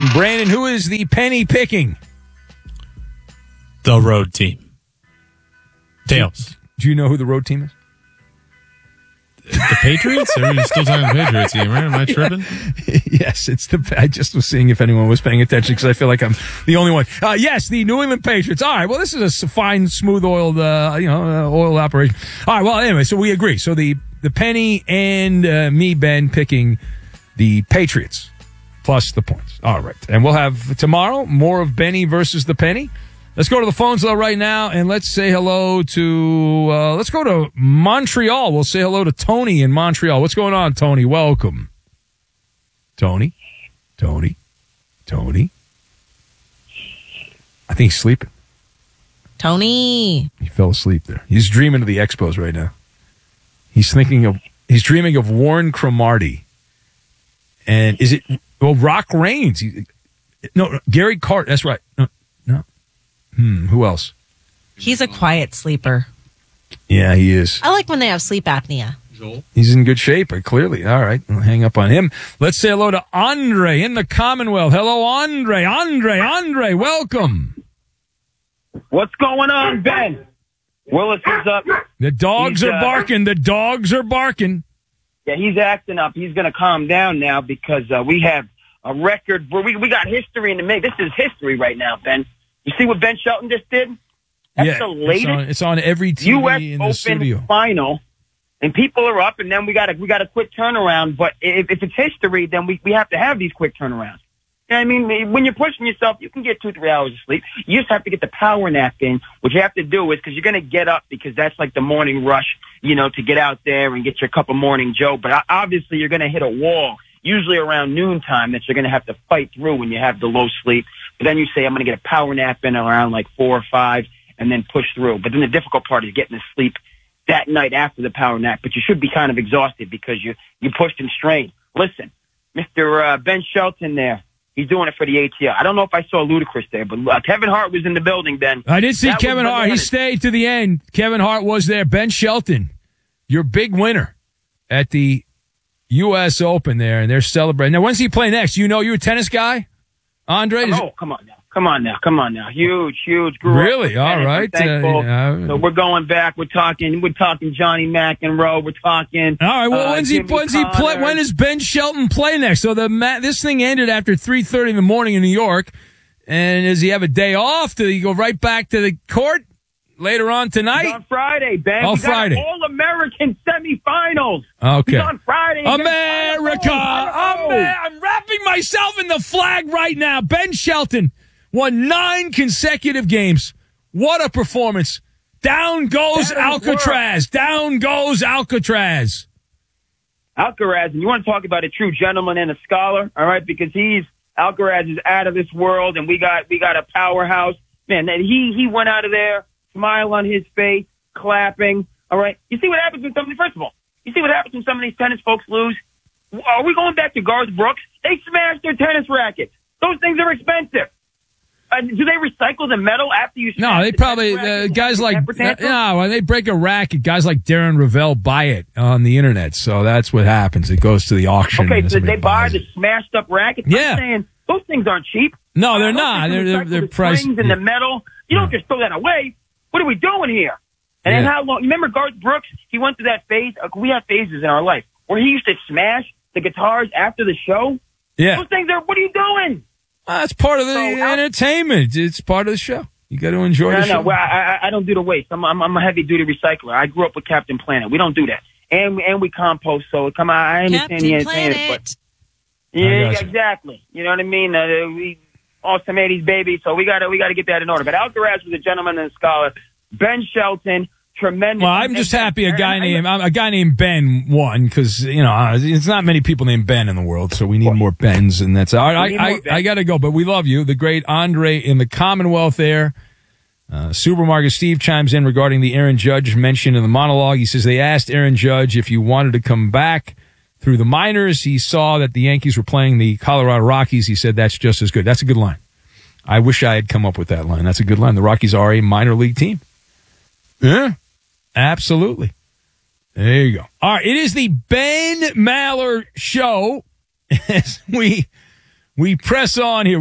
Brandon, who is the penny picking? The road team. Tails. Do you know who the road team is? The Patriots? Are we still talking the Patriots team, right? Am I tripping? Yes, I just was seeing if anyone was paying attention because I feel like I'm the only one. Yes, the New England Patriots. All right, well, this is a fine, smooth-oiled, oil operation. All right, well, anyway, so we agree. So the penny and me, Ben, picking the Patriots plus the points. All right, and we'll have tomorrow more of Benny versus the penny. Let's go to the phones, though, right now, and let's say hello to, let's go to Montreal. We'll say hello to Tony in Montreal. What's going on, Tony? Welcome. Tony? I think he's sleeping. Tony. He fell asleep there. He's dreaming of the Expos right now. He's dreaming of Warren Cromartie. And is it, Rock Reigns. Gary Cart, that's right. No. Who else? He's a quiet sleeper. Yeah, he is. I like when they have sleep apnea. Joel? He's in good shape, clearly. All right, I'll hang up on him. Let's say hello to Andre in the Commonwealth. Hello, Andre. Andre, welcome. What's going on, Ben? Willis is up. The dogs are barking. Yeah, he's acting up. He's going to calm down now because we have a record where we got history in the making. This is history right now, Ben. You see what Ben Shelton just did? That's the latest. It's on every TV U.S. in the Open studio. final, and people are up, and then we got a quick turnaround. But if it's history, then we have to have these quick turnarounds. You know what I mean? When you're pushing yourself, you can get 2-3 hours of sleep. You just have to get the power nap in. What you have to do is, because you're going to get up, because that's like the morning rush, to get out there and get your cup of morning Joe. But obviously, you're going to hit a wall, usually around noontime, that you're going to have to fight through when you have the low sleep. But then you say, I'm going to get a power nap in around like 4 or 5 and then push through. But then the difficult part is getting to sleep that night after the power nap. But you should be kind of exhausted because you pushed and strained. Listen, Mr. Ben Shelton there, he's doing it for the ATL. I don't know if I saw Ludacris there, but Kevin Hart was in the building, Ben. I did see Kevin Hart. He stayed to the end. Kevin Hart was there. Ben Shelton, your big winner at the U.S. Open there, and they're celebrating. Now, when's he play next? You're a tennis guy? Andre? Oh, come on now. Huge. Really? All right. So we're going back. We're talking Johnny McEnroe. We're talking. All right. Well, when's he play? When does Ben Shelton play next? So this thing ended after 3:30 in the morning in New York. And does he have a day off? Does he go right back to the court later on tonight? He's on Friday, Ben. Oh, Friday. All-American semifinals. Okay. He's on Friday. America. I'm wrapping myself in the flag right now. Ben Shelton won 9 consecutive games. What a performance. Down goes Alcatraz. Alcaraz, and you want to talk about a true gentleman and a scholar, all right? Because Alcaraz is out of this world, and we got a powerhouse. Man, he went out of there, smile on his face, clapping, all right? You see what happens when first of all, you see what happens when some of these tennis folks lose? Are we going back to Garth Brooks? They smashed their tennis rackets. Those things are expensive. Do they recycle the metal after you? No, they probably guys like when they break a racket, guys like Darren Ravel buy it on the internet. So that's what happens. It goes to the auction. Okay, so they buy the smashed up rackets. Yeah, I'm saying those things aren't cheap. No, they're not. They're priced. Springs and the metal. You don't just throw that away. What are we doing here? And then how long? You remember Garth Brooks? He went through that phase. We have phases in our life where he used to smash the guitars after the show. Yeah, those things are. What are you doing? That's part of the entertainment. It's part of the show. You got to enjoy the show. No, well, I don't do the waste. I'm a heavy-duty recycler. I grew up with Captain Planet. We don't do that. And we compost, so come on, I understand the entertainment. But yeah, exactly. You know what I mean? We awesome 80s baby, so we got to get that in order. But Alcaraz was a gentleman and a scholar. Ben Shelton, tremendous. Well, I'm just happy a guy named Ben won because it's not many people named Ben in the world, so we need more Bens, and that's all right. I got to go, but we love you, the great Andre in the Commonwealth there. Supermarket Steve chimes in regarding the Aaron Judge mentioned in the monologue. He says they asked Aaron Judge if he wanted to come back through the minors. He saw that the Yankees were playing the Colorado Rockies. He said that's just as good. That's a good line. I wish I had come up with that line. That's a good line. The Rockies are a minor league team. Yeah, absolutely. There you go. All right, it is the Ben Maller Show as we press on here.